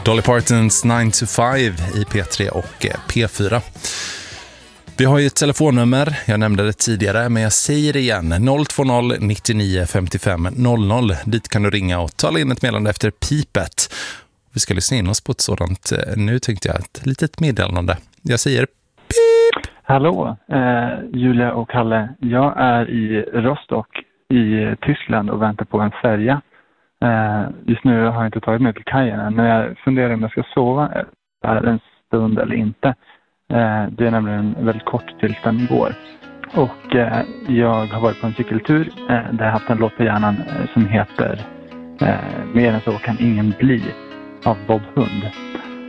Dolly Partons 9 to 5 i P3 och P4. Vi har ju ett telefonnummer, jag nämnde det tidigare, men jag säger det igen, 020 99 55 00. Dit kan du ringa och tala in ett meddelande efter pipet. Vi ska lyssna in oss på ett sådant, nu tänkte jag, ett litet meddelande. Jag säger pip! Hallå, Julia och Kalle. Jag är i Rostock i Tyskland och väntar på en färja. Just nu har jag inte tagit mig till kajen än, men jag funderar om jag ska sova här en stund eller inte. Det är nämligen väldigt kort tills den går. Och jag har varit på en cykeltur där jag har haft en låt på hjärnan som heter Mer än så kan ingen bli av Bob Hund.